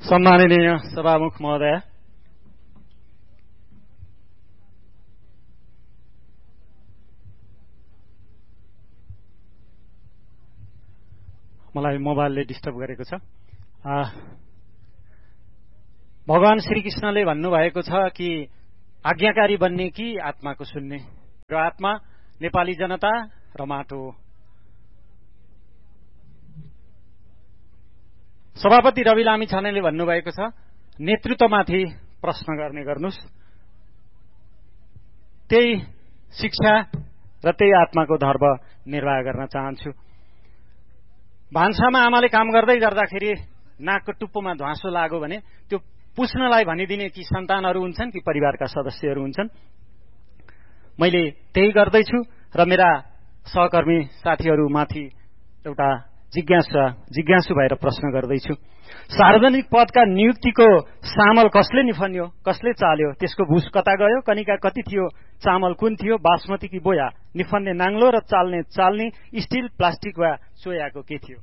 सम्माननीय सभामुख महोदय, मलाई मोबाइलले डिस्टर्ब गरेको छ। भगवान श्रीकृष्णले भन्नुभएको छ कि आज्ञाकारी बन्ने कि आत्माको सुन्ने, र आत्मा नेपाली जनता र माटो हो। सभापति रवि लामिछानेले भन्नुभएको छ नेतृत्वमाथि प्रश्न गर्ने गर्नुस्, त्यही शिक्षा र त्यही आत्माको धर्म निर्वाह गर्न चाहन्छु। भान्सामा आमाले काम गर्दै गर्दाखेरि नाकको टुप्पोमा ध्वाँसो लाग्यो भने त्यो पुछ्नलाई भनिदिने कि सन्तानहरू हुन्छन् कि परिवारका सदस्यहरू हुन्छन्। मैले त्यही गर्दैछु र मेरा सहकर्मी साथीहरूमाथि एउटा जिज्ञासु भएर प्रश्न गर्दैछु। सार्वजनिक पदका नियुक्तिको सामल कसले निफन्यो, कसले चाल्यो, त्यसको भुस कता गयो, कनिका कति थियो, चामल कुन थियो, बासमती कि बोया, निफन्ने नाङ्लो र चाल्ने स्टिल, प्लास्टिक वा चोयाको के थियो?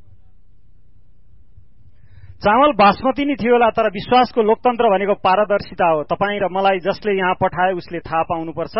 चामल बासमती नै थियो होला, तर विश्वासको लोकतन्त्र भनेको पारदर्शिता हो। तपाईँ र मलाई जसले यहाँ पठाए उसले थाहा पाउनुपर्छ।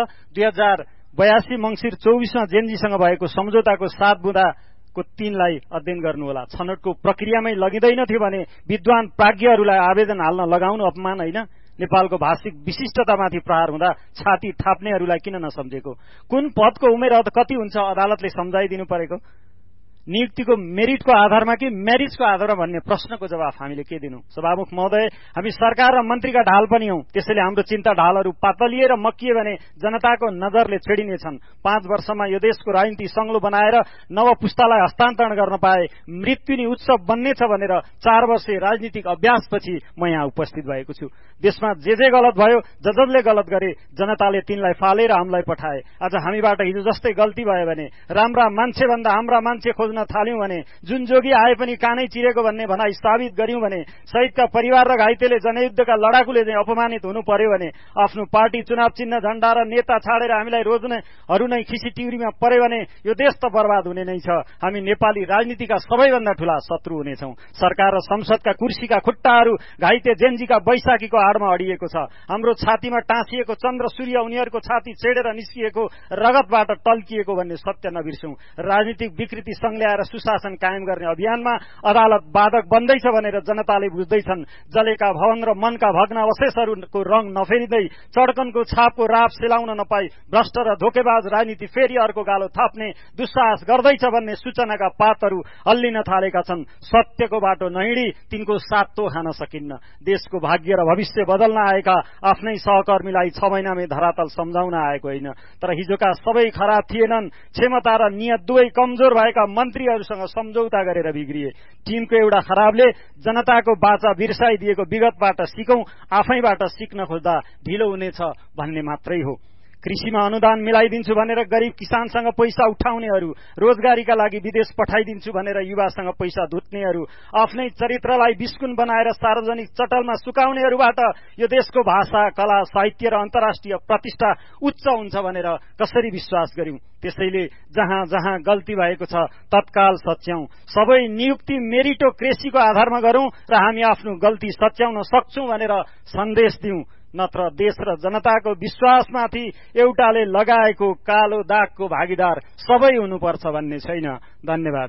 2082 मंसिर 24मा जेनजीसँग भएको सम्झौताको 7 बुँदाको 3लाई अध्ययन गर्नुहोला। छनौटको प्रक्रियामै लगिँदैन थियो भने विद्वान प्राज्ञहरूलाई आवेदन हाल्न लगाउनु अपमान होइन? नेपालको भाषिक विशिष्टतामाथि प्रहार हुँदा छाती थाप्नेहरूलाई किन नसम्झेको? कुन पदको उमेर कति हुन्छ अदालतले सम्झाइदिनु परेको? नियुक्तिको मेरिटको आधारमा कि मेरिट्सको आधारमा भन्ने प्रश्नको जवाफ हामीले के दिनु? सभामुख महोदय, हामी सरकार र मन्त्रीका ढाल पनि हौं। त्यसैले हाम्रो चिन्ता ढालहरू पातलिए र मकिए भने जनताको नजरले छेडिनेछन्। 5 वर्षमा यो देशको राजनीति संग्लो बनाएर नव पुस्तालाई हस्तान्तरण गर्न पाए मृत्यु नि उत्सव बन्नेछ भनेर 4 वर्षे राजनीतिक अभ्यासपछि म यहाँ उपस्थित भएको छु। देशमा जे गलत भयो, जसले गलत गरे, जनताले तिनलाई फालेर हामीलाई पठाए। आज हामीबाट हिजो जस्तै गल्ती भयो भने, राम्रा मान्छे भन्दा हाम्रा मान्छे खोज्न थाल्यौं भने, जुन जोगी आए पनि कानै चिरेको भन्ने भनाई स्थापित गर्यौं भने, शहीदका परिवार र घाइतेले जनयुद्धका लडाकुले चाहिँ अपमानित हुनु पर्यो भने, आफ्नो पार्टी, चुनाव चिन्ह, झण्डा र नेता छाडेर हामीलाई रोज्नेहरू नै खिसी टिउरीमा पर्यो भने यो देश त बर्बाद हुने नै छ। हामी नेपाली राजनीतिका सबैभन्दा ठूला शत्रु हुनेछौं। सरकार र संसदका कुर्सीका खुट्टाहरू घाइते जेनजीका बैशाखीको आडमा अडिएको छ। हाम्रो छातीमा टाँसिएको चन्द्र सूर्य उनीहरूको छाती छेडेर निस्किएको रगतबाट टल्किएको भन्ने सत्य नबिर्सौं। राजनीतिक विकृति ल्याएर सुशासन कायम गर्ने अभियानमा अदालत बाधक बन्दैछ भनेर जनताले बुझ्दैछन्। जलेका भवन र मनका भग्न अवशेषहरूको रंग नफेरिँदै चड्कनको छापको राप सेलाउन नपाई भ्रष्ट र धोकेबाज राजनीति फेरि अर्को गालो थाप्ने दुस्साहस गर्दैछ भन्ने सूचनाका पातहरू हल्लिन थालेका छन्। सत्यको बाटो नहिँडी तिनको सातो खान सकिन्न। देशको भाग्य र भविष्य बदल्न आएका आफ्नै सहकर्मीलाई 6 महिनामै धरातल सम्झाउन आएको होइन। तर हिजोका सबै खराब थिएनन्। क्षमता र नियत दुवै कमजोर भएका मन्त्रीहरूसँग सम्झौता गरेर बिग्रिए। टिमको एउटा खराबले जनताको बाचा बिर्साइदिएको विगतबाट सिकौं, आफैबाट सिक्न खोज्दा ढिलो हुनेछ भन्ने मात्रै हो। कृषिमा अनुदान मिलाइदिन्छु भनेर गरीब किसानसँग पैसा उठाउनेहरू, रोजगारीका लागि विदेश पठाइदिन्छु भनेर युवासँग पैसा धुत्नेहरू, आफ्नै चरित्रलाई बिस्कुन बनाएर सार्वजनिक चटलमा सुकाउनेहरूबाट यो देशको भाषा, कला, साहित्य र अन्तर्राष्ट्रिय प्रतिष्ठा उच्च हुन्छ भनेर कसरी विश्वास गर्यौं? त्यसैले जहाँ जहाँ गल्ती भएको छ तत्काल सच्याउँ। सबै नियुक्ति मेरिटोक्रेसीको आधारमा गरौं र हामी आफ्नो गल्ती सच्याउन सक्छौं भनेर सन्देश दिउँ। नत्र देश र जनताको विश्वासमाथि एउटाले लगाएको कालो दागको भागीदार सबै हुनुपर्छ भन्ने छैन। धन्यवाद।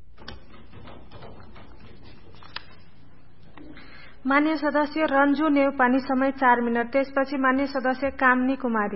मान्य सदस्य रन्जु नेउपानी, समय 4 मिनट। त्यसपछि मान्य सदस्य कामनी कुमारी।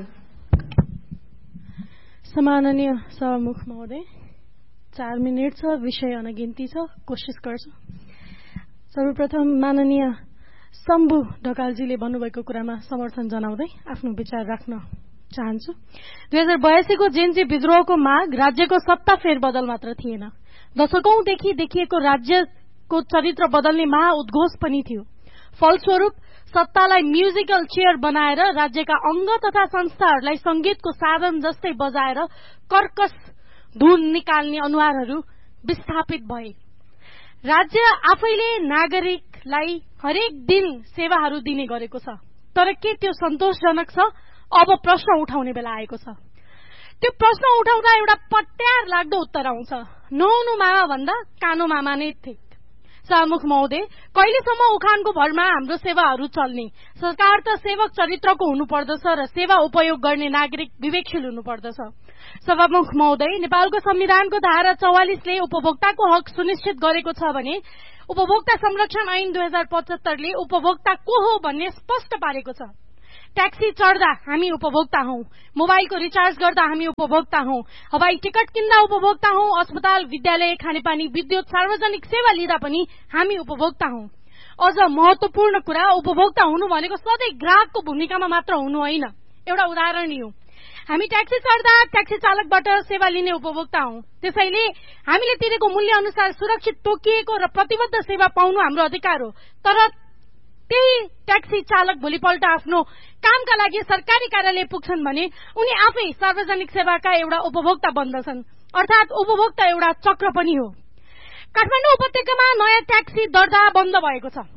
सम्माननीय सभामुख महोदय, 4 मिनट छ, विषय अनगिन्ती छ, कोशिश गर्छु। सर्वप्रथम माननीय शम्भु ढकालजीले भन्नुभएको कुरामा समर्थन जनाउँदै आफ्नो विचार राख्न चाहन्छु। 2082 को जेनजी विद्रोहको माग राज्यको सत्ता फेरबदल मात्र थिएन, दशकौंदेखि देखिएको राज्यको चरित्र बदल्ने महाउद्घोष पनि थियो। फलस्वरूप सत्तालाई म्युजिकल चेयर बनाएर राज्यका अंग तथा संस्थाहरूलाई संगीतको साधन जस्तै बजाएर कर्कश धुन निकाल्ने अनुहारहरू विस्थापित भए। राज्य आफैले नागरिकलाई हरेक दिन सेवाहरू दिने गरेको छ, तर के त्यो सन्तोषजनक छ? अब प्रश्न उठाउने बेला आएको छ। त्यो प्रश्न उठाउँदा एउटा पट्यार लाग्दो उत्तर आउँछ, नहुनु मामा भन्दा कानो मामा नै थिक। सभामुख महोदय, कहिलेसम्म उखानको भरमा हाम्रो सेवाहरू चल्ने? सरकार त सेवक चरित्रको हुनुपर्दछ र सेवा उपयोग गर्ने नागरिक विवेकशील हुनुपर्दछ। सभामुख महोदय, नेपालको संविधानको धारा 44ले उपभोक्ताको हक सुनिश्चित गरेको छ भने उपभोक्ता संरक्षण ऐन 2075ले उपभोक्ता को हो भन्ने स्पष्ट पारेको छ। ट्याक्सी चढ्दा हामी उपभोक्ता हौं, मोबाइलको रिचार्ज गर्दा हामी उपभोक्ता हौं, हवाई टिकट किन्दा उपभोक्ता हौं, अस्पताल, विद्यालय, खानेपानी, विद्युत, सार्वजनिक सेवा लिँदा पनि हामी उपभोक्ता हौं। अझ महत्वपूर्ण कुरा, उपभोक्ता हुनु भनेको सधैँ ग्राहकको भूमिकामा मात्र हुनु होइन। एउटा उदाहरण लिऊ, हामी ट्याक्सी चढ्दा ट्याक्सी चालकबाट सेवा लिने उपभोक्ता हौं। त्यसैले हामीले तिरेको मूल्य अनुसार सुरक्षित, तोकिएको र प्रतिबद्ध सेवा पाउनु हाम्रो अधिकार हो। तर त्यही ट्याक्सी चालक भोलिपल्ट आफ्नो कामका लागि सरकारी कार्यालय पुग्छन् भने उनी आफै सार्वजनिक सेवाका एउटा उपभोक्ता बन्दछन्। अर्थात उपभोक्ता एउटा चक्र पनि हो। काठमाडौँ उपत्यकामा नयाँ ट्याक्सी दर्ता बन्द भएको छ।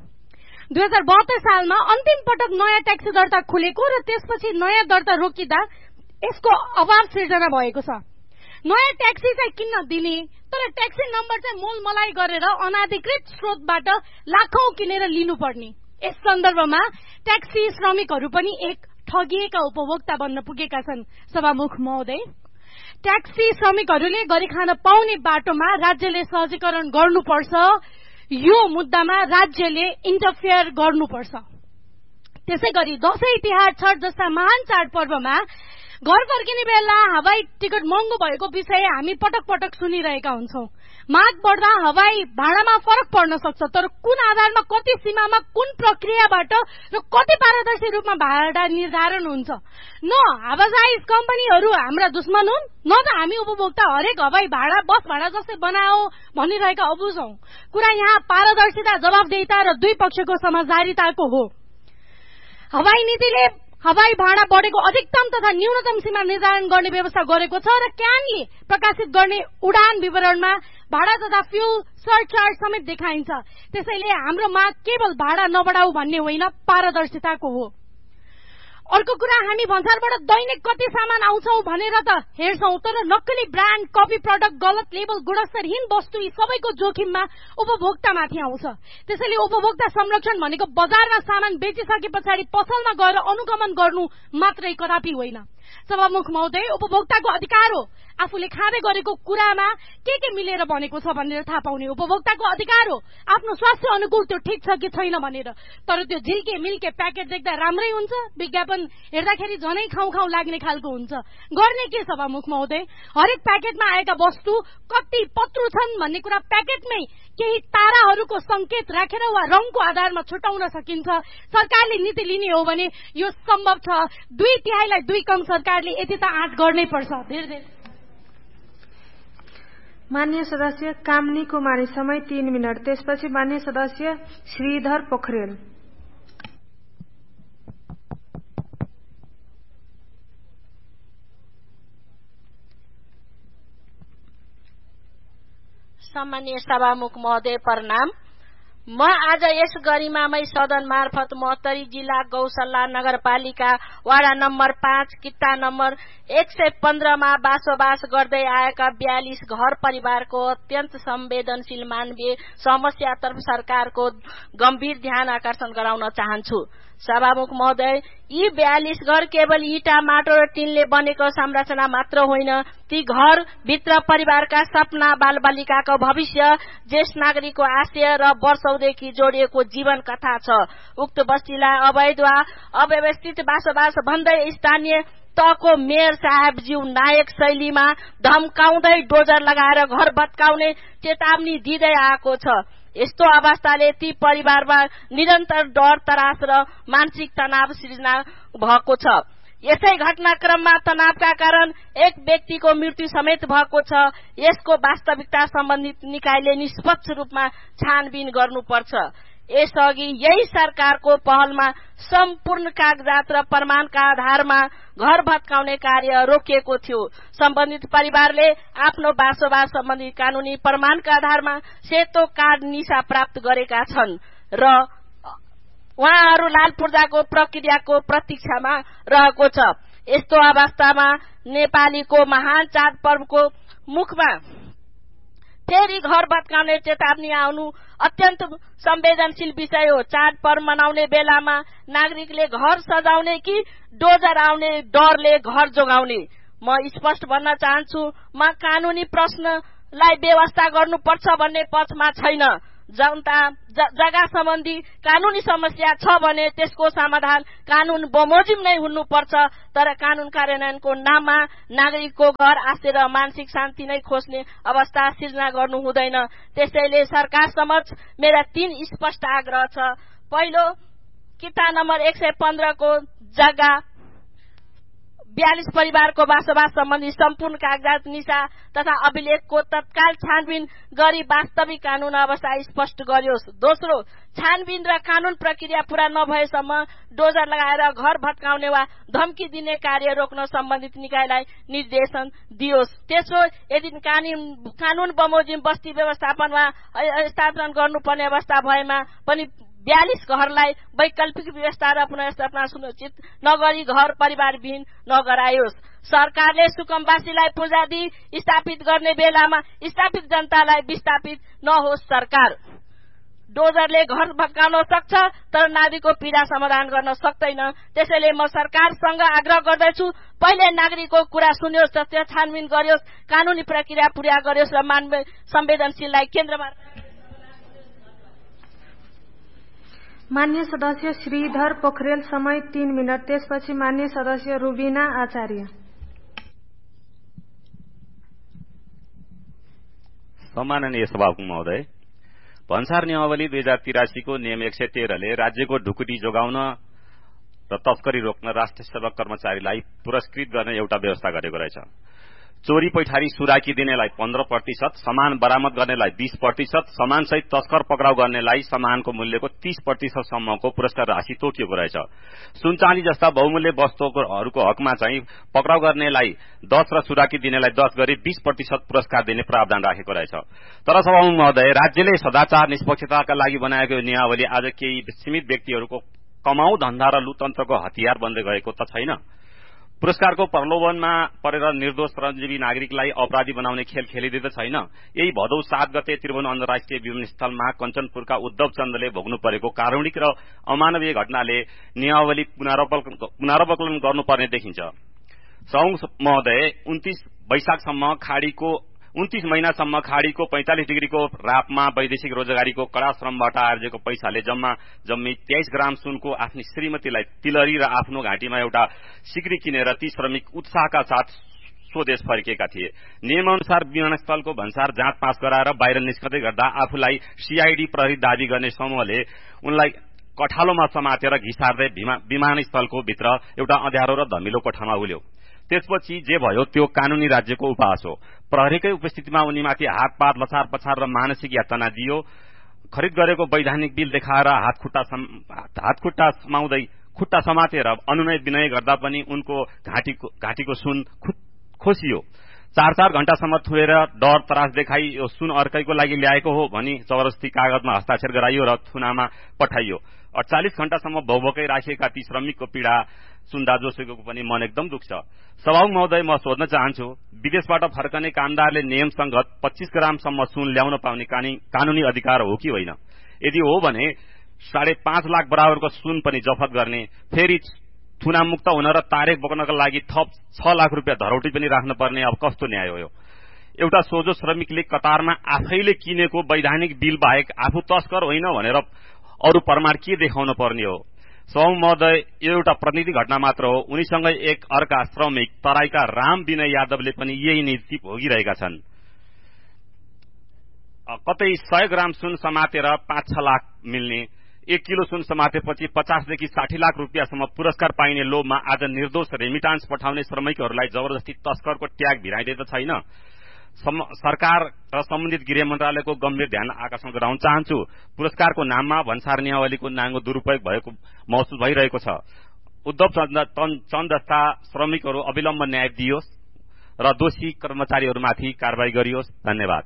2072 सालमा अन्तिम पटक नयाँ ट्याक्सी दर्ता खुलेको र त्यसपछि नयाँ दर्ता रोकिँदा यसको अभाव सिर्जना भएको छ। नयाँ ट्याक्सी चाहिँ किन्न दिने, तर ट्याक्सी नम्बर चाहिँ मोलमलाई गरेर अनाधिकृत स्रोतबाट लाखौं किनेर लिनुपर्ने। यस सन्दर्भमा ट्याक्सी श्रमिकहरू पनि एक ठगिएका उपभोक्ता बन्न पुगेका छन्। सभामुख महोदय, ट्याक्सी श्रमिकहरूले गरी खान पाउने बाटोमा राज्यले सहजीकरण गर्नुपर्छ। यो मुद्दामा राज्यले इन्टरफेयर गर्नुपर्छ। त्यसैगरी दशैं, तिहार, छठ जस्ता महान चाडपर्वमा घर फर्किने बेला हवाई टिकट महँगो भएको विषय हामी पटक पटक सुनिरहेका हुन्छौं। माग बढ्दा हवाई भाडामा फरक पर्न सक्छ, तर कुन आधारमा, कति सीमामा, कुन प्रक्रियाबाट र कति पारदर्शी रूपमा भाडा निर्धारण हुन्छ? न आवाजाही कम्पनीहरू हाम्रा दुश्मन हुन्, न त हामी उपभोक्ता हरेक हवाई भाडा बस भाडा जस्तै बनाओ भनिरहेका अबुझौं। कुरा यहाँ पारदर्शिता, जवाफदेहिता र दुई पक्षको समझदारीताको हो। हवाई नीतिले हवाई भाडा बढेको अधिकतम तथा न्यूनतम सीमा निर्धारण गर्ने व्यवस्था गरेको छ र क्यानले प्रकाशित गर्ने उडान विवरणमा भाडा तथा फ्यूल सरचार्ज समेत देखाइन्छ। त्यसैले हाम्रो माग केवल भाडा नबढाऊ भन्ने होइन, पारदर्शिताको हो। अर्को कुरा, हामी भन्सारबाट दैनिक कति सामान आउँछौं भनेर त हेर्छौं, तर नक्कली ब्रान्ड, कपी प्रडक्ट, गलत लेबल, गुणस्तरहीन वस्तु यी सबैको जोखिममा उपभोक्तामाथि आउँछ। त्यसैले उपभोक्ता संरक्षण भनेको बजारमा सामान बेचिसके पछाडि पसलमा गएर अनुगमन गर्नु मात्रै कदापि होइन। सभामुख महोदय, उपभोक्ताको अधिकार हो आफूले खाँदै गरेको कुरामा के मिलेर बनेको छ भनेर थाहा पाउने। उपभोक्ताको अधिकार हो आफ्नो स्वास्थ्य अनुकूल त्यो ठिक छ कि छैन भनेर। तर त्यो झिल्के मिल्के प्याकेट देख्दा राम्रै हुन्छ, विज्ञापन हेर्दाखेरि झनै खाउ खाउ लाग्ने खालको हुन्छ। गर्ने के सभामुख महोदय? हरेक प्याकेटमा आएका वस्तु कति पत्रु छन् भन्ने कुरा प्याकेटमै केही ताराहरूको संकेत राखेर वा रङको आधारमा छुटाउन सकिन्छ। सरकारले नीति लिने हो भने यो सम्भव छ। 2/3 दुई कम सरकारले यति त आँट गर्नै पर्छ। धेरै मान्य सदस्य कामनी कुमारी, समय 3 मिनट। त्यसपछि मान्य सदस्य श्रीधर पोखरेल। सम्माननीय सभामुख महोदय, प्रणाम। म आज यस गरिमामय सदन मार्फत महोत्तरी जिल्ला गौसल्ला नगरपालिका वाडा नम्बर 5 किट्टा नम्बर 115 मा बसोबास गर्दै आएका 42 घर परिवारको अत्यन्त संवेदनशील मानवीय समस्यातर्फ सरकारको गम्भीर ध्यान आकर्षण गराउन चाहन्छु। सभामुख महोदय, यी 42 घर केवल इटा, माटो र टिनले बनेको संरचना मात्र होइन, ती घर भित्र परिवारका सपना, बालबालिकाको भविष्य, ज्येष्ठ नागरिकको आशय र वर्षौंदेखि जोडिएको जीवन कथा छ। उक्त बस्तीलाई अवैध वा अव्यवस्थित बसोबास भन्दै स्थानीय तहको मेयर साहेबज्यू नायक शैलीमा धम्काउँदै डोजर लगाएर घर भत्काउने चेतावनी दिँदै आएको छ। यस्तो अवस्थाले ती परिवारमा निरन्तर डर, त्रास र मानसिक तनाव सृजना भएको छ। यसै घटनाक्रममा तनावका कारण एक व्यक्तिको मृत्यु समेत भएको छ। यसको वास्तविकता सम्बन्धित निकायले निष्पक्ष रूपमा छानबिन गर्नुपर्छ। यसअघि यही सरकारको पहलमा सम्पूर्ण कागजात र प्रमाणका आधारमा घर भत्काउने कार्य रोकिएको थियो। सम्बन्धित परिवारले आफ्नो बसोबास सम्बन्धी कानूनी प्रमाणका आधारमा सेतो कार्ड निशा प्राप्त गरेका छन् र उहाँहरू लाल पूर्जाको प्रक्रियाको प्रतीक्षामा रहेको छ। यस्तो अवस्थामा नेपालीको महान चाडपर्वको मुखमा फेरि घर भत्काउने चेतावनी आउनु अत्यन्त संवेदनशील विषय हो। चाडपर्व मनाउने बेलामा नागरिकले घर सजाउने कि डोजर आउने डरले घर जोगाउने? म स्पष्ट भन्न चाहन्छु, म कानूनी प्रश्नलाई व्यवस्था गर्नुपर्छ भन्ने पक्षमा छैन। जग्गा सम्बन्धी कानूनी समस्या छ भने त्यसको समाधान कानून बमोजिम नै हुनुपर्छ, तर कानून कार्यान्वयनको नाममा नागरिकको घर आस्थे र मानसिक शान्ति नै खोज्ने अवस्था सिर्जना गर्नु हुँदैन। त्यसैले सरकार समक्ष मेरा 3 स्पष्ट आग्रह छ। पहिलो, किता नम्बर 115 को जग्गा 42 परिवारको बसोबास सम्बन्धी सम्पूर्ण कागजात निशा तथा अभिलेखको तत्काल छानबिन गरी वास्तविक कानून अवस्था स्पष्ट गरियोस्। दोस्रो, छानबिन र कानून प्रक्रिया पूरा नभएसम्म डोजर लगाएर घर भत्काउने वा धम्की दिने कार्य रोक्न सम्बन्धित निकायलाई निर्देशन दियोस्। तेस्रो, यदि कानून बमोजिम बस्ती व्यवस्थापनमा स्थापना गर्नुपर्ने अवस्था भएमा पनि 42 घरलाई वैकल्पिक व्यवस्था र पुनर्स्थापना सुनिश्चित नगरी घर परिवारविहीन नगरायोस्। सरकारले सुकुम्बासीलाई पूजादी स्थापित गर्ने बेलामा स्थापित जनतालाई विस्थापित नहोस्। सरकार डोजरले घर भत्काउन सक्छ तर नागरिकको पीडा समाधान गर्न सक्दैन। त्यसैले म सरकारसँग आग्रह गर्दछु, पहिले नागरिकको कुरा सुन्योस्, तथ्य छानबिन गरियोस्, कानूनी प्रक्रिया पूरा गरियोस् र मानवीय संवेदनशीललाई केन्द्रमा। मान्य सदस्य श्रीधर पोखरेल, समय 3 मिनट। त्यसपछि मान्य सदस्य रुबिना आचार्य। सम्माननीय सभामुख महोदय, भन्सार नियमावली 2083 को नियम 113 ले राज्यको ढुकुटी जोगाउन र तस्करी रोक्न राष्ट्रिय सेवा कर्मचारीलाई पुरस्कृत गर्ने एउटा व्यवस्था गरेको रहेछ। चोरी पैठारी सुराकी दिनेलाई 15%, सामान बरामद गर्नेलाई 20%, सामानसहित तस्कर पक्राउ गर्नेलाई सामानको मूल्यको 30% सम्मको पुरस्कार राशि तोकिएको रहेछ। सुनचाँदी जस्ता बहुमूल्य वस्तुहरूको हकमा चाहिँ पक्राउ गर्नेलाई 10 र सुराकी दिनेलाई 10 गरी 20% पुरस्कार दिने प्रावधान राखेको रहेछ। तर सभामुख महोदय, राज्यले सदाचार निष्पक्षताका लागि बनाएको नियमावली आज केही सीमित व्यक्तिहरूको कमाउ धन्दा र लुतन्त्रको हतियार बन्दै गएको त छैन? पुरस्कारको प्रलोभनमा परेर निर्दोष श्रमजीवी नागरिकलाई अपराधी बनाउने खेल खेलिदिँदै छैन? यही भदौ 7 गते त्रिभुवन अन्तर्राष्ट्रिय विमानस्थलमा कञ्चनपुरका उद्धव चन्दले भोग्नु परेको कारुणिक र अमानवीय घटनाले नियमावली पुनरावलोकन गर्नुपर्ने देखिन्छ। सभामुख महोदय, 29 महिनासम्म खाड़ीको 45 डिग्रीको रापमा वैदेशिक रोजगारीको कड़ा श्रमबाट आर्जेको पैसाले जम्मी 23 ग्राम सुनको आफ्नी श्रीमतीलाई तिलरी र आफ्नो घाँटीमा एउटा सिक्री किनेर ती श्रमिक उत्साहका साथ स्वदेश फर्किएका थिए। नियमअनुसार विमानस्थलको भन्सार जाँच पास गराएर बाहिर निस्कदै गर्दा आफूलाई सीआईडी प्रहरी दावी गर्ने समूहले उनलाई कठालोमा समातेर घिसार्दै विमानस्थलको भित्र एउटा अँध्यारो र धमिलो कोठामा उल्यो। त्यसपछि जे भयो त्यो कानूनी राज्यको उपहास हो। प्रहरीकै उपस्थितिमा उनीमाथि हातपात, लछार पछार र मानसिक यातना दियो। खरिद गरेको वैधानिक बिल देखाएर हातखुट्टा समाउँदै खुट्टा समातेर अनुनय विनय गर्दा पनि उनको घाँटीको सुन खोसियो। 4 घण्टासम्म थुनेर डर त्रास देखाई यो सुन अर्कैको लागि ल्याएको हो भनी जबरजस्ती कागजमा हस्ताक्षर गराइयो र थुनामा पठाइयो। 48 घण्टासम्म भौभौकै राखिएका ती श्रमिकको पीड़ा सुन्दा जोसुको पनि मन एकदम दुख्छ। सभामुख महोदय, म सोध्न चाहन्छु, विदेशबाट फर्कने कामदारले नियम संगत 25 ग्रामसम्म सुन ल्याउन पाउने कानूनी अधिकार हो कि होइन? यदि हो भने 5.5 लाख बराबरको सुन पनि जफत गर्ने, फेरि थुनामुक्त हुन र तारेख बोक्नका लागि थप 6 लाख रुपियाँ धरौटी पनि राख्न पर्ने अब कस्तो न्याय हो यो? एउटा सोझो श्रमिकले कतारमा आफैले किनेको वैधानिक बिल बाहेक आफू तस्कर होइन भनेर अरू प्रमाण के देखाउन पर्ने हो? सभामुख महोदय, यो एउटा प्रतिनिधि घटना मात्र हो। उनीसँगै एक अर्का श्रमिक तराईका राम विनय यादवले पनि यही नीति भोगिरहेका छन्। कतै 100 ग्राम सुन समातेर 5-6 लाख मिल्ने, 1 किलो सुन समातेपछि 50 देखि 60 लाख रुपियाँसम्म पुरस्कार पाइने लोभमा आज निर्दोष रेमिटान्स पठाउने श्रमिकहरूलाई जबरजस्ती तस्करको ट्याग भिराइदिँदै छैन? सरकार र सम्बन्धित गृह मन्त्रालयको गम्भीर ध्यान आकर्षण गराउन चाहन्छु। पुरस्कारको नाममा भन्सार नियमावलीको नाङ्गो दुरूपयोग भएको महसुस भइरहेको छ। उद्धव चन्द जस्ता श्रमिकहरू अविलम्ब न्याय दियोस् र दोषी कर्मचारीहरूमाथि कारवाही गरियोस्। धन्यवाद।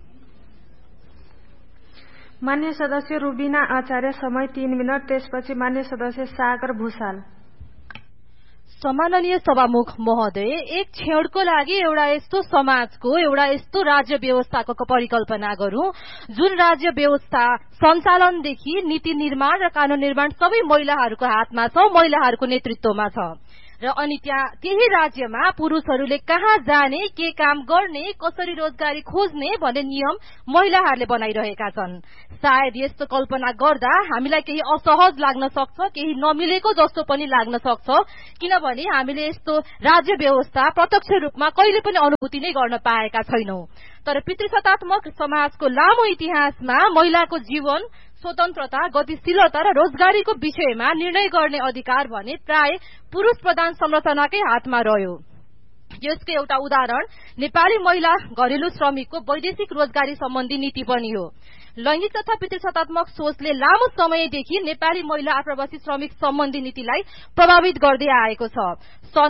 मान्य सदस्य रुबिना आचार्य, समय 3 मिनट। त्यसपछि मान्य सदस्य सागर भूषाल। सम्माननीय सभामुख महोदय, एक क्षणको लागि एउटा यस्तो समाजको एउटा यस्तो राज्य व्यवस्थाको परिकल्पना गरौं जुन राज्य व्यवस्था सञ्चालनदेखि नीति निर्माण र कानून निर्माण सबै महिलाहरूको हातमा छ, महिलाहरूको नेतृत्वमा छ र अनि त्यही राज्यमा पुरुषहरूले कहाँ जाने, के काम गर्ने, कसरी रोजगारी खोज्ने भन्ने नियम महिलाहरूले बनाइरहेका छन्। सायद यस्तो कल्पना गर्दा हामीलाई केही असहज लाग्न सक्छ, केही नमिलेको जस्तो पनि लाग्न सक्छ, किनभने हामीले यस्तो राज्य व्यवस्था प्रत्यक्ष रूपमा कहिले पनि अनुभूति नै गर्न पाएका छैनौं। तर पितृसत्तात्मक समाजको लामो इतिहासमा महिलाको जीवन, स्वतन्त्रता, गतिशीलता र रोजगारीको विषयमा निर्णय गर्ने अधिकार भने प्राय पुरुष प्रधान संरचनाकै हातमा रह्यो। यसको एउटा उदाहरण नेपाली महिला घरेलु श्रमिकको वैदेशिक रोजगारी सम्बन्धी नीति पनि हो। लैंगिक तथा पितृसत्तात्मक सोचले लामो समयदेखि नेपाली महिला आप्रवासी श्रमिक सम्बन्धी नीतिलाई प्रभावित गर्दै आएको छ। सन्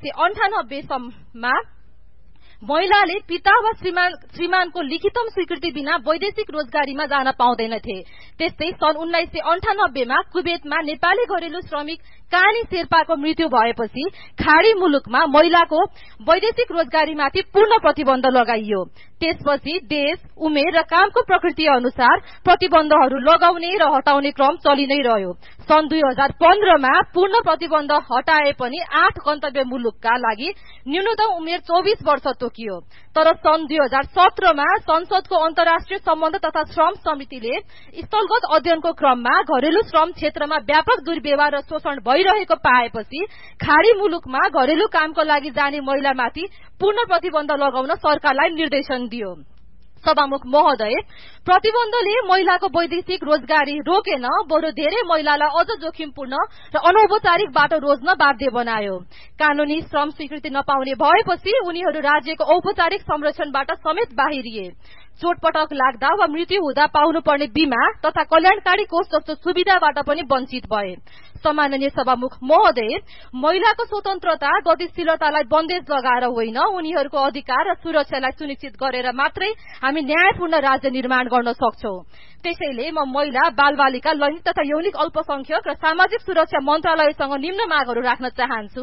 1998 मा महिलाले पिता वा श्रीमानको लिखितम स्वीकृति बिना वैदेशिक रोजगारीमा जान पाउँदैनथे। त्यस्तै सन् 1998 मा कुवेतमा नेपाली घरेलु श्रमिक कानी शेर्पाको मृत्यु भएपछि खाड़ी मुलुकमा महिलाको वैदेशिक रोजगारीमाथि पूर्ण प्रतिबन्ध लगाइयो। त्यसपछि देश, उमेर र कामको प्रकृति अनुसार प्रतिबन्धहरू लगाउने र हटाउने क्रम चलि नै रह्यो। सन् 2015 मा पूर्ण प्रतिबन्ध हटाए पनि 8 गन्तव्य मुलुकका लागि न्यूनतम उमेर 24 वर्ष तोकियो। तर सन् 2017 मा संसदको अन्तर्राष्ट्रिय सम्बन्ध तथा श्रम समितिले स्थलगत अध्ययनको क्रममा घरेलु श्रम क्षेत्रमा व्यापक दुर्व्यवहार र शोषण भइरहेको पाएपछि खाड़ी मुलुकमा घरेलु कामको लागि जाने महिलामाथि पूर्ण प्रतिबन्ध लगाउन सरकारलाई निर्देशन दियो। सभामुख महोदय, प्रतिबन्धले महिलाको वैदेशिक रोजगारी रोकेन, बरु धेरै महिलालाई अझ जोखिमपूर्ण र अनौपचारिक बाटो रोज्न बाध्य बनायो। कानूनी श्रम स्वीकृति नपाउने भएपछि उनीहरू राज्यको औपचारिक संरक्षणबाट समेत बाहिरिए। चोटपटक लाग्दा वा मृत्यु हुँदा पाउनुपर्ने बीमा तथा कल्याणकारी कोष जस्तो सुविधाबाट पनि वञ्चित भए। सम्माननीय सभामुख महोदय, महिलाको स्वतन्त्रता, गतिशीलतालाई बन्देज लगाएर होइन, उनीहरूको अधिकार र सुरक्षालाई सुनिश्चित गरेर मात्रै हामी न्यायपूर्ण राज्य निर्माण गर्न सक्छौं। त्यसैले म महिला, बालबालिका, लैंगिक तथा यौनिक अल्पसंख्यक र सामाजिक सुरक्षा मन्त्रालयसँग निम्न मागहरू राख्न चाहन्छु।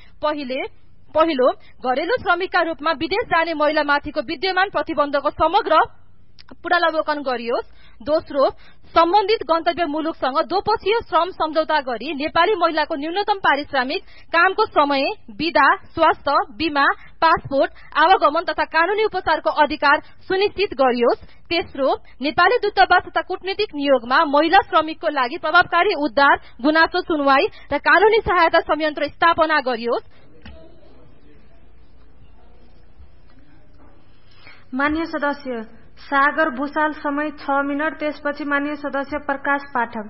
पहिलो, घरेलु श्रमिकका रूपमा विदेश जाने महिलामाथिको विद्यमान प्रतिबन्धको समग्र पुनरावलोकन गरियोस्। दोस्रो, सम्बन्धित गन्तव्य मुलुकसँग दोपक्षीय श्रम सम्झौता गरी नेपाली महिलाको न्यूनतम पारिश्रमिक, कामको समय, विधा, स्वास्थ्य, बीमा, पासपोर्ट, आवागमन तथा कानूनी उपचारको अधिकार सुनिश्चित गरियोस्। तेस्रो, नेपाली दूतावास तथा कूटनीतिक नियोगमा महिला श्रमिकको लागि प्रभावकारी उद्धार, गुनासो सुनवाई र कानूनी सहायता संयन्त्र स्थापना गरियोस्। मान्य सदस्य सागर भूषाल, समय 6 मिनट। त्यसपछि मान्य सदस्य प्रकाश पाठक।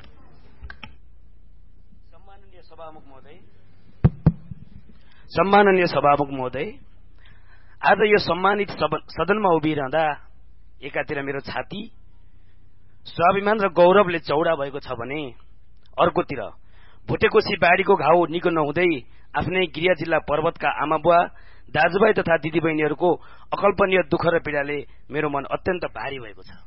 सम्माननीय सभामुख महोदय, आज यो सम्मानित सदनमा उभिरहँदा एकातिर मेरो छाती स्वाभिमान र गौरवले चौडा भएको छ भने अर्कोतिर भुटेकोशी बाढीको घाउ निको नहुँदै आफ्नै गृह जिल्ला पर्वतका आमाबुवा, दाजुभाइ तथा दिदीबहिनीहरूको अकल्पनीय दुःख र पीडाले मेरो मन अत्यन्त भारी भएको छ।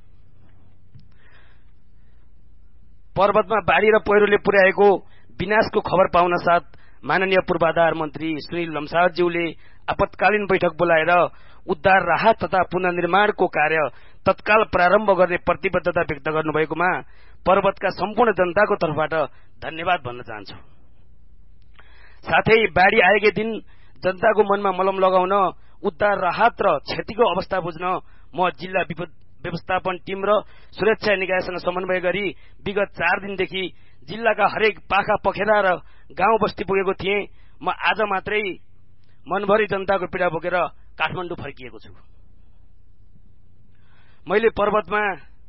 पर्वतमा बाढी र पहिरोले पुर्याएको विनाशको खबर पाउन साथ माननीय पूर्वाधार मन्त्री सुनिल लम्सालज्यूले आपतकालीन बैठक बोलाएर उद्धार, राहत तथा पुनर्निर्माणको कार्य तत्काल प्रारम्भ गर्ने प्रतिबद्धता व्यक्त गर्नुभएकोमा पर्वतका सम्पूर्ण जनताको तर्फबाट धन्यवाद भन्न चाहन्छु। साथै बाढी आएकै दिन जनताको मनमा मलम लगाउन, उद्धार, राहत र क्षतिको अवस्था बुझ्न म जिल्ला व्यवस्थापन टीम र सुरक्षा निकायसँग समन्वय गरी विगत 4 दिनदेखि जिल्लाका हरेक पाखा पखेरा र गाउँ बस्ती पुगेको थिएँ। म आज मात्रै मनभरि जनताको पीडा बोकेर काठमाडौँ फर्किएको छु। मैले पर्वतमा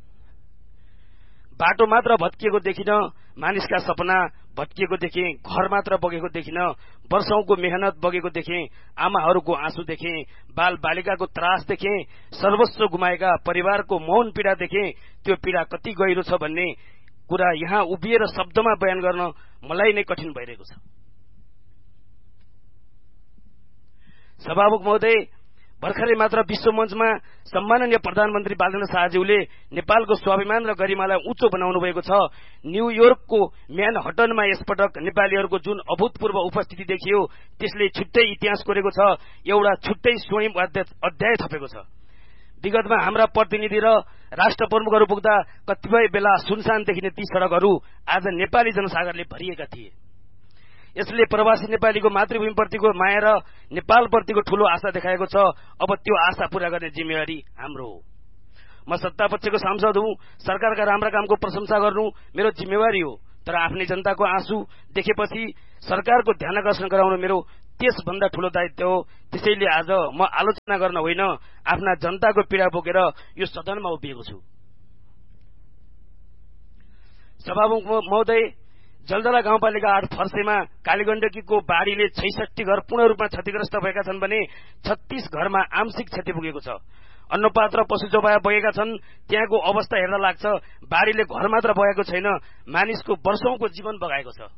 बाटो मात्र भत्किएको देखिन, मानिसका सपना भत्किएको देखेँ, घर मात्र बगेको देखिन, वर्षौंको मेहनत बगेको देखेँ, आमाहरूको आँसु देखेँ, बाल बालिकाको त्रास देखेँ, सर्वस्व गुमाएका परिवारको मौन पीडा देखेँ। त्यो पीडा कति गहिरो छ भन्ने कुरा यहाँ उभिएर शब्दमा बयान गर्न मलाई नै कठिन भइरहेको छ। सभामुख महोदय, भर्खरै मात्र विश्व मञ्चमा सम्माननीय प्रधानमन्त्री बालकृष्ण शाहज्यूले नेपालको स्वाभिमान र गरिमालाई उच्च बनाउनु भएको छ। न्यूयोर्कको म्यानहट्टनमा यसपटक नेपालीहरूको जुन अभूतपूर्व उपस्थिति देखियो त्यसले छुट्टै इतिहास कोरेको छ, एउटा छुट्टै स्वर्णिम अध्याय थपेको छ। विगतमा हाम्रा प्रतिनिधि र राष्ट्र प्रमुखहरू पुग्दा कतिपय बेला सुनसान देखिने ती सड़कहरू आज नेपाली जनसागरले भरिएका थिए। यसले प्रवासी नेपालीको मातृभूमिप्रतिको माया र नेपालप्रतिको ठूलो आशा देखाएको छ। अब त्यो आशा पूरा गर्ने जिम्मेवारी हाम्रो हो। म सत्तापक्षको सांसद हुँ, सरकारका राम्रा कामको प्रशंसा गर्नु मेरो जिम्मेवारी हो, तर आफ्नै जनताको आँसु देखेपछि सरकारको ध्यानाकर्षण गराउनु मेरो त्यसभन्दा ठूलो दायित्व हो। त्यसैले आज म आलोचना गर्न होइन, आफ्ना जनताको पीडा बोकेर यो सदनमा उभिएको छु। सभामुख महोदय, जलजला गाउँपालिका 8 फर्सेमा कालीगण्डकीको बाढ़ीले 66 घर पूर्ण रूपमा क्षतिग्रस्त भएका छन् भने 36 घरमा आंशिक क्षति पुगेको छ। अन्नपात र पशु चौपाया बगेका छन्। त्यहाँको अवस्था हेर्दा लाग्छ बाढ़ीले घर मात्र बगाएको छैन, मानिसको वर्षौंको जीवन बगाएको छ।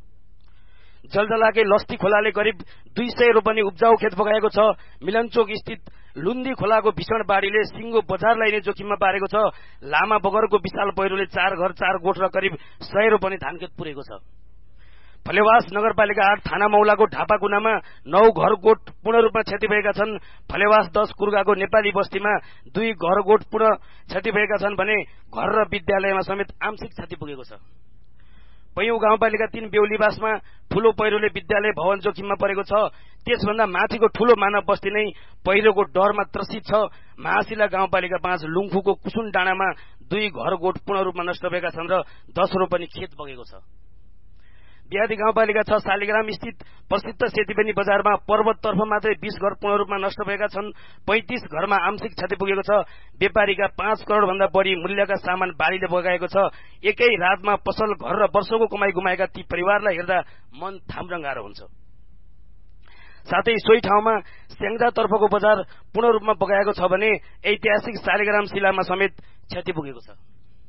जलजलाकै लस्ती खोलाले करिब 200 रोपनी उब्जाउ खेत बगाएको छ। मिलनचोक स्थित लुन्दी खोलाको भीषण बाढ़ीले सिंगो बजारलाई नै जोखिममा पारेको छ। लामा बगरको विशाल पहिरोले 4 घर 4 गोठ र करिब 100 रोपनी धानखेत पुरेको छ। फलेवास नगरपालिका 8 थाना मौलाको ढापाकुनामा 9 घर गोठ पूर्ण रूपमा क्षति भएका छन्। फलेवास 10 कुर्गाको नेपाली बस्तीमा 2 घर गोठ पूर्ण क्षति भएका छन् भने घर र विद्यालयमा समेत आंशिक क्षति पुगेको छ। पैयौं गाउँपालिका 3 बेउलीवासमा ठूलो पहिरोले विद्यालय भवन जोखिममा परेको छ। त्यसभन्दा माथिको ठूलो मानव बस्ती नै पहिरोको डरमा त्रसित छ। महाशिला गाउँपालिका 5 लुङफुको कुसुन डाँडामा 2 घर गोठ पूर्ण रूपमा नष्ट भएका छन् र 10 रोपनी खेत बगेको छ। बिहादी गाउँपालिका 6 शालिग्राम स्थित प्रसिद्ध सेतीबेनी बजारमा पर्वततर्फ मात्रै 20 घर पूर्ण रूपमा नष्ट भएका छन्। 35 घरमा आंशिक क्षति पुगेको छ। व्यापारीका 5 करोड़ भन्दा बढी मूल्यका सामान बाढ़ीले बगाएको छ। एकै रातमा पसल घर र वर्षौंको कमाई गुमाएका ती परिवारलाई हेर्दा मन थाम्न गाह्रो हुन्छ। साथै सोही ठाउँमा स्याङ्जातर्फको बजार पूर्ण रूपमा बगाएको छ भने ऐतिहासिक शालिग्राम शिलामा समेत क्षति पुगेको छ।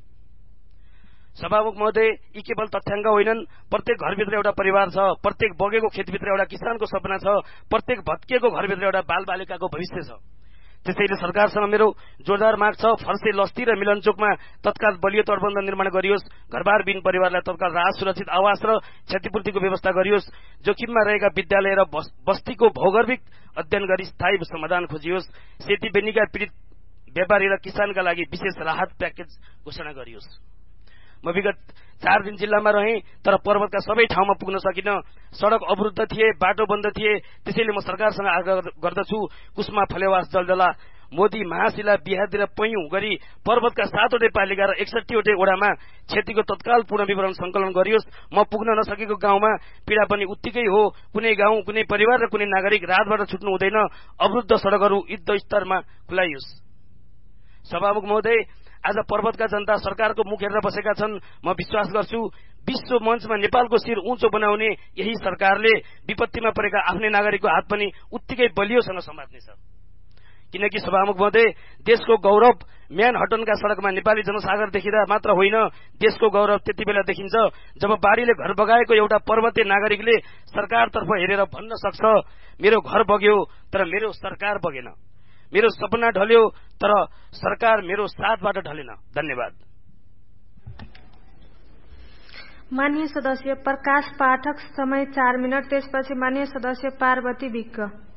सभामुख महोदय, यी केवल तथ्याङ्क होइनन्। प्रत्येक घरभित्र एउटा परिवार छ, प्रत्येक बगेको खेतभित्र एउटा किसानको सपना छ, प्रत्येक भत्किएको घरभित्र एउटा बालबालिकाको भविष्य छ। त्यसैले सरकारसँग मेरो जोरदार माग छ, फर्से लस्ती र मिलनचोकमा तत्काल बलियो तटबन्ध निर्माण गरियोस्। घरबारविहीन परिवारलाई तत्काल राहत, सुरक्षित आवास र क्षतिपूर्तिको व्यवस्था गरियोस्। जोखिममा रहेका विद्यालय र बस्तीको भौगर्भिक अध्ययन गरी स्थायी समाधान खोजियोस्। सेतीबेनीका पीड़ित व्यापारी र किसानका लागि विशेष राहत प्याकेज घोषणा गरियोस्। म विगत 4 दिन जिल्लामा रहेँ, तर पर्वतका सबै ठाउँमा पुग्न सकिन। सड़क अवरुद्ध थिए, बाटो बन्द थिए। त्यसैले म सरकारसँग आग्रह गर्दछु, कुस्मा, फलेवास, जलजला, मोदी, महाशिला, बिहादी र पैयौं गरी पर्वतका 7वटै पालिका र 61वटै ओडामा क्षतिको तत्काल पूर्ण विवरण संकलन गरियोस्। म पुग्न नसकेको गाउँमा पीड़ा पनि उत्तिकै हो। कुनै गाउँ, कुनै परिवार र कुनै नागरिक रातबाट छुट्नु हुँदैन। अवरुद्ध सड़कहरू युद्ध स्तरमा खुलाइयोस्। सभामुख महोदय, आज पर्वतका जनता सरकारको मुख हेरेर बसेका छन्। म विश्वास गर्छु विश्व मञ्चमा नेपालको शिर उँचो बनाउने यही सरकारले विपत्तिमा परेका आफ्नै नागरिकको हात पनि उत्तिकै बलियोसँग समात्नेछ। किनकि सभामुख महोदय, देशको गौरव म्यानहट्टनका सड़कमा नेपाली जनसागर देखिँदा मात्र होइन, देशको गौरव त्यति बेला देखिन्छ जब बाढ़ीले घर बगाएको एउटा पर्वतीय नागरिकले सरकारतर्फ हेरेर भन्न सक्छ, मेरो घर बग्यो तर मेरो सरकार बगेन, मेरो सपना ढल्यो तर सरकार मेरो साथबाट ढलेन। धन्यवाद। माननीय सदस्य प्रकाश पाठक, समय 4 मिनट। त्यसपछि माननीय सदस्य पार्वती विक्क।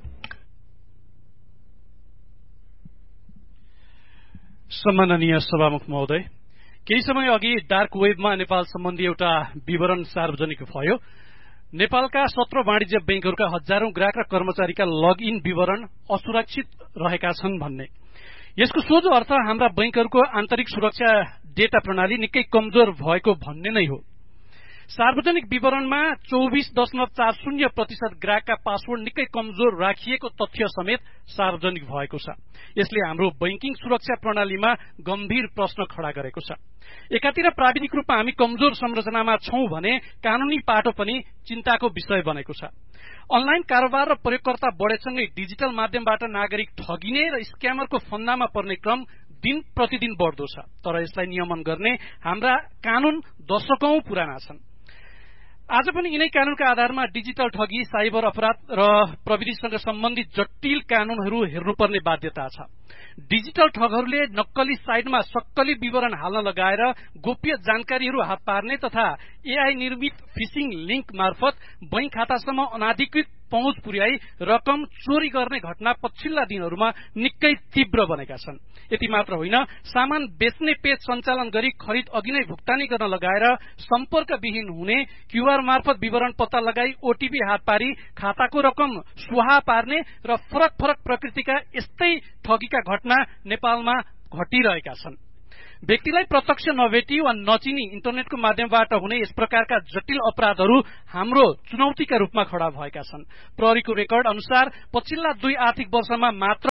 सम्माननीय सभामुख महोदय, केही समय अघि डार्क वेबमा नेपाल सम्बन्धी एउटा विवरण सार्वजनिक भयो। नेपालका 17 वाणिज्य बैंकहरूका हजारौं ग्राहक र कर्मचारीका लगइन विवरण असुरक्षित रहेका छन् भन्ने। यसको सोझो अर्थ हाम्रा बैंकहरूको आन्तरिक सुरक्षा डेटा प्रणाली निकै कमजोर भएको भन्ने नै हो। सार्वजनिक विवरणमा 24.40% ग्राहकका पासवर्ड निकै कमजोर राखिएको तथ्य समेत सार्वजनिक भएको छ। यसले हाम्रो बैंकिङ सुरक्षा प्रणालीमा गम्भीर प्रश्न खड़ा गरेको छ। एकातिर प्राविधिक रूपमा हामी कमजोर संरचनामा छौं भने कानूनी पाटो पनि चिन्ताको विषय बनेको छ। अनलाइन कारोबार र प्रयोगकर्ता बढेसँगै डिजिटल माध्यमबाट नागरिक ठगिने र स्क्यामरको फन्दामा पर्ने क्रम दिन प्रतिदिन बढ्दो छ। तर यसलाई नियमन गर्ने हाम्रा कानून दशकौं पुराना छन्। आज पनि यिनै कानूनका आधारमा डिजिटल ठगी, साइबर अपराध र प्रविधिसँग सम्बन्धित जटिल कानूनहरू हेर्नुपर्ने बाध्यता छ। डिजिटल ठगहरूले नक्कली साइटमा सक्कली विवरण हाल्न लगाएर गोप्य जानकारीहरू हात पार्ने तथा एआई निर्मित फिशिङ लिंक मार्फत बैंक खातासम्म अनाधिकृत पहुँच पुर्याई रकम चोरी गर्ने घटना पछिल्ला दिनहरूमा निकै तीव्र बनेका छन्। यति मात्र होइन, सामान बेच्ने पेज सञ्चालन गरी खरिद अघि नै भुक्तानी गर्न लगाएर सम्पर्कविहीन हुने, क्यूआर मार्फत विवरण पत्ता लगाई ओटीपी हात पारी खाताको रकम सुहा पार्ने र फरक फरक प्रकृतिका यस्तै ठगीका घटना नेपालमा घटिरहेका छन्। व्यक्तिलाई प्रत्यक्ष नभेटी वा नचिनी इन्टरनेटको माध्यमबाट हुने यस प्रकारका जटिल अपराधहरू हाम्रो चुनौतीका रूपमा खड़ा भएका छन्। प्रहरीको रेकर्ड अनुसार पछिल्ला 2 आर्थिक वर्षमा मात्र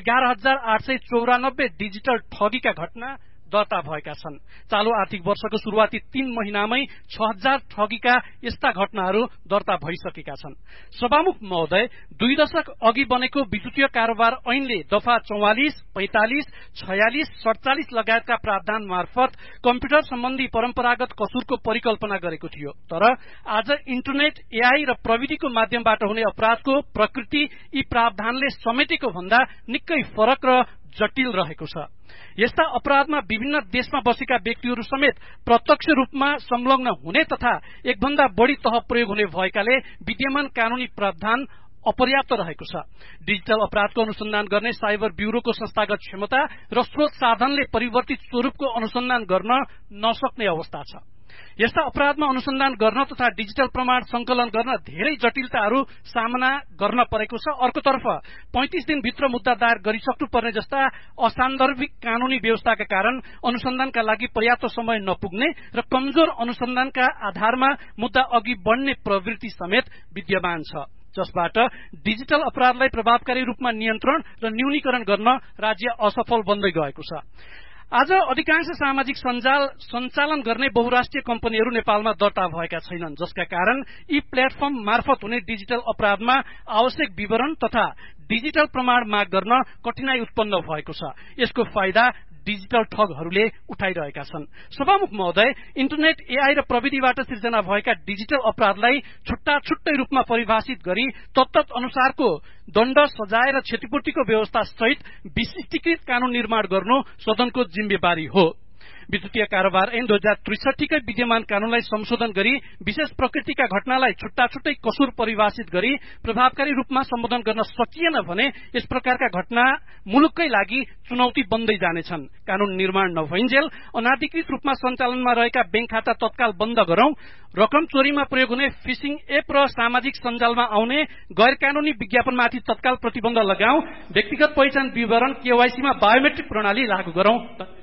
11,894 डिजिटल ठगीका घटना दर्ता भएका छन्। चालू आर्थिक वर्षको सुरुवाती 3 महिनामै 6,000 ठगीका यस्ता घटनाहरू दर्ता भइसकेका छन्। सभामुख महोदय, 2 दशक अघि बनेको विद्युतीय कारोबार ऐनले दफा 44, 45, 46, 47 लगायतका प्रावधान मार्फत कम्प्युटर सम्बन्धी परम्परागत कसुरको परिकल्पना गरेको थियो। तर आज इन्टरनेट, एआई र प्रविधिको माध्यमबाट हुने अपराधको प्रकृति यी प्रावधानले समेटेको भन्दा निकै फरक र जटिल रहेको छ। यस्ता अपराधमा विभिन्न देशमा बसेका व्यक्तिहरू समेत प्रत्यक्ष रूपमा संलग्न हुने तथा एकभन्दा बढी तह प्रयोग हुने भएकाले विद्यमान कानूनी प्रावधान अपर्याप्त रहेको छ। डिजिटल अपराधको अनुसन्धान गर्ने साइबर ब्यूरोको संस्थागत क्षमता र स्रोत साधनले परिवर्तित स्वरूपको अनुसन्धान गर्न नसक्ने अवस्था छ। यस्ता अपराधमा अनुसन्धान गर्न तथा डिजिटल प्रमाण संकलन गर्न धेरै जटिलताहरू सामना गर्न परेको छ। अर्कोतर्फ 35 दिनभित्र मुद्दा दायर गरिसक्नुपर्ने जस्ता असान्दर्भिक कानूनी व्यवस्थाका कारण अनुसन्धानका लागि पर्याप्त समय नपुग्ने र कमजोर अनुसन्धानका आधारमा मुद्दा अघि बढ्ने प्रवृत्ति समेत विद्यमान छ, जसबाट डिजिटल अपराधलाई प्रभावकारी रूपमा नियन्त्रण र न्यूनीकरण गर्न राज्य असफल बन्दै गएको छ। आज अधिकांश सामाजिक सञ्जाल सञ्चालन गर्ने बहुराष्ट्रिय कम्पनीहरू नेपालमा दर्ता भएका छैनन्, जसका कारण यी प्लेटफर्म मार्फत हुने डिजिटल अपराधमा आवश्यक विवरण तथा डिजिटल प्रमाण माग गर्न कठिनाई उत्पन्न भएको छ। यसको फाइदा डिजिटल ठगहरूले उठाइरहेका छन्। सभामुख महोदय, इन्टरनेट, एआई र प्रविधिबाट सिर्जना भएका डिजिटल अपराधलाई छुट्टा छुट्टै रूपमा परिभाषित गरी तत्त अनुसारको दण्ड, सजाय र क्षतिपूर्तिको व्यवस्था सहित विशिष्टीकृत कानून निर्माण गर्नु सदनको जिम्मेवारी हो। विद्युतीय कारोबार ऐन 2063 कै विद्यमान कानूनलाई संशोधन गरी विशेष प्रकृतिका घटनालाई छुट्टा छुट्टै कसुर परिभाषित गरी प्रभावकारी रूपमा सम्बोधन गर्न सकिएन भने यस प्रकारका घटना मुलुककै लागि चुनौती बन्दै जानेछन्। कानून निर्माण नभइन्जेल अनाधिकृत रूपमा सञ्चालनमा रहेका बैंक खाता तत्काल बन्द गरौं, रकम चोरीमा प्रयोग हुने फिशिङ एप र सामाजिक सञ्जालमा आउने गैर कानूनी विज्ञापनमाथि तत्काल प्रतिबन्ध लगाऊ, व्यक्तिगत पहिचान विवरण केवाईसीमा बायोमेट्रिक प्रणाली लागू गरौं।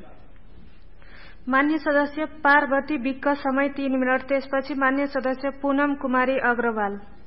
मान्य सदस्य पार्वती विक्क, समय 3 मिनट। त्यसपछि मान्य सदस्य पूनम कुमारी अग्रवाल।